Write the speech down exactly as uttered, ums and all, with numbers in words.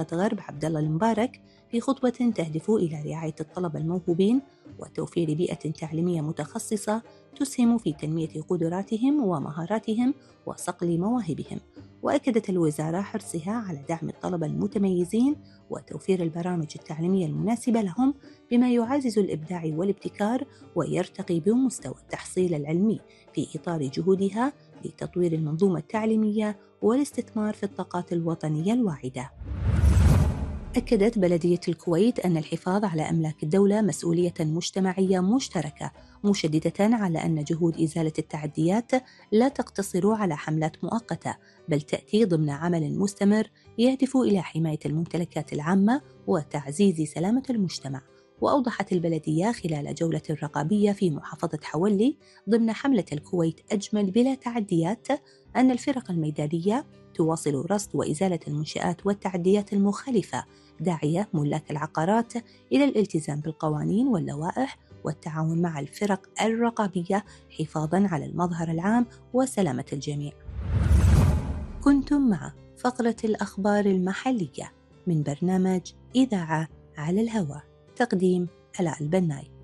غرب عبد الله المبارك في خطوة تهدف إلى رعاية الطلبة الموهوبين وتوفير بيئة تعليمية متخصصة تسهم في تنمية قدراتهم ومهاراتهم وصقل مواهبهم. وأكدت الوزارة حرصها على دعم الطلبة المتميزين وتوفير البرامج التعليمية المناسبة لهم بما يعزز الإبداع والابتكار ويرتقي بمستوى التحصيل العلمي في إطار جهودها لتطوير المنظومة التعليمية والاستثمار في الطاقات الوطنية الواعدة. أكدت بلدية الكويت أن الحفاظ على أملاك الدولة مسؤولية مجتمعية مشتركة، مشددة على أن جهود إزالة التعديات لا تقتصر على حملات مؤقتة، بل تأتي ضمن عمل مستمر يهدف إلى حماية الممتلكات العامة وتعزيز سلامة المجتمع. وأوضحت البلدية خلال جولة رقابية في محافظة حولي ضمن حملة الكويت أجمل بلا تعديات أن الفرق الميدانية تواصل رصد وإزالة المنشآت والتعديات المخالفة، داعية ملاك العقارات إلى الالتزام بالقوانين واللوائح والتعاون مع الفرق الرقابية حفاظاً على المظهر العام وسلامة الجميع. كنتم مع فقرة الأخبار المحلية من برنامج إذاعة على الهواء، تقديم آلاء البناي.